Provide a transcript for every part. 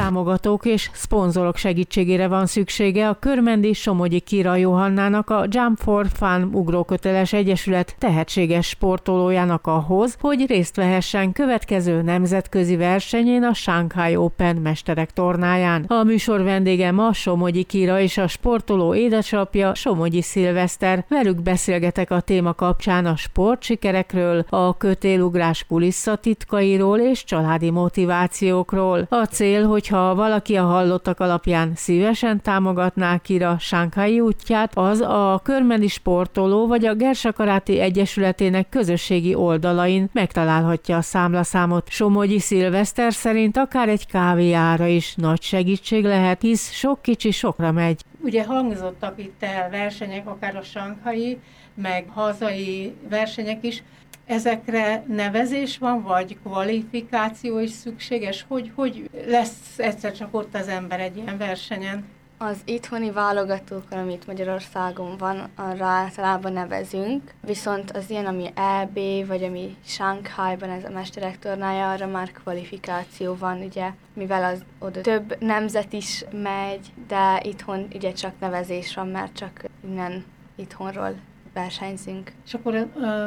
támogatók és szponzorok segítségére van szüksége a Körmendi Somogyi Kira Johannának, a Jump for Fun Ugróköteles Egyesület tehetséges sportolójának ahhoz, hogy részt vehessen következő nemzetközi versenyén, a Shanghai Open mesterek tornáján. A műsor vendége ma Somogyi Kira és a sportoló édesapja, Somogyi Szilveszter. Velük beszélgetek a téma kapcsán a sportsikerekről, a kötélugrás kulisszatitkairól és családi motivációkról. A cél, hogyha valaki a hallottak alapján szívesen támogatná Kira Shanghai útját, az a körmendi sportoló vagy a Gersa Karáté Egyesületének közösségi oldalain megtalálhatja a számlaszámot. Somogyi Szilveszter szerint akár egy kávé ára is nagy segítség lehet, hisz sok kicsi sokra megy. Ugye hangzottak itt el versenyek, akár a Shanghai, meg hazai versenyek is. Ezekre nevezés van, vagy kvalifikáció is szükséges? Hogy lesz egyszer csak ott az ember egy ilyen versenyen? Az itthoni válogatókon, amit Magyarországon van, arra általában nevezünk, viszont az ilyen, ami EB, vagy ami Shanghai-ban, ez a mesterek tornája, arra már kvalifikáció van, ugye, mivel az oda több nemzet is megy, de itthon ugye csak nevezés van, mert csak innen itthonról versenyzünk. És akkor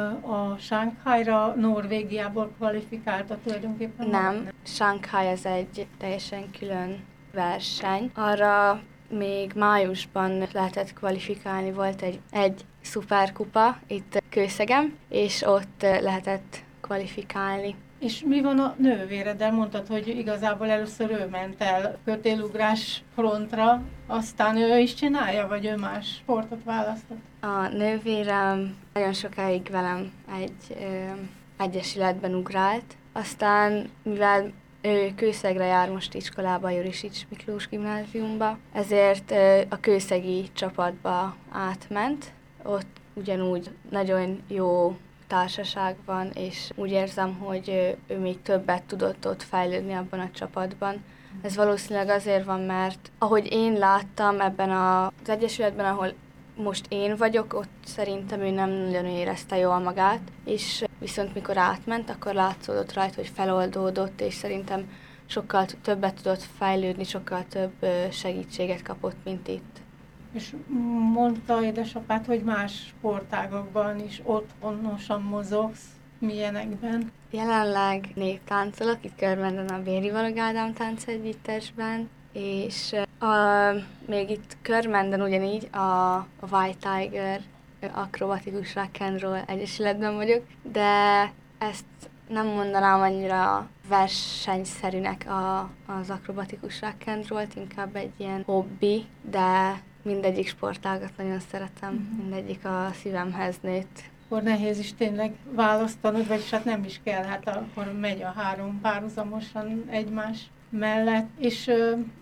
a Shanghai-ra Norvégiából kvalifikálta tulajdonképpen? Nem, Shanghai ez egy teljesen külön verseny. Arra még májusban lehetett kvalifikálni, volt egy szuperkupa itt Kőszegen, és ott lehetett kvalifikálni. És mi van a nővéreddel? Mondtad, hogy igazából először ő ment el kötélugrás frontra, aztán ő is csinálja, vagy ő más sportot választott? A nővérem nagyon sokáig velem egy egyesületben ugrált, aztán mivel ő Kőszegre jár most iskolába, a Jurisics Miklós gimnáziumba, ezért a kőszegi csapatba átment. Ott ugyanúgy nagyon jó társaság van, és úgy érzem, hogy ő még többet tudott ott fejlődni abban a csapatban. Ez valószínűleg azért van, mert ahogy én láttam ebben az egyesületben, ahol most én vagyok, ott szerintem ő nem nagyon érezte jól magát, és viszont mikor átment, akkor látszódott rajta, hogy feloldódott, és szerintem sokkal többet tudott fejlődni, sokkal több segítséget kapott, mint itt. És mondta édesapád, hogy más sportágakban is otthonosan mozogsz, milyenekben? Jelenleg néptáncolok, itt Körmenden a Béri Balog Ádám táncegyüttesben, és még itt Körmenden ugyanígy a White Tiger akrobatikus rock and roll egyesületben vagyok, de ezt nem mondanám annyira versenyszerűnek az akrobatikus rock and rollt, inkább egy ilyen hobbi, de mindegyik sportágat nagyon szeretem, mindegyik a szívemhez nőtt. Akkor nehéz is tényleg választanod, vagyis hát nem is kell, hát akkor megy a három párhuzamosan egymás mellett, és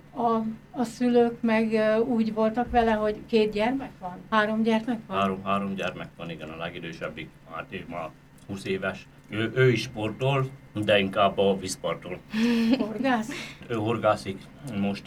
a szülők meg úgy voltak vele, hogy 2 gyermek van? 3 gyermek van? Három gyermek van, igen, a legidősebbik, már 20 éves. Ő is sportol, de inkább a vízparton. Horgász? Ő horgászik, most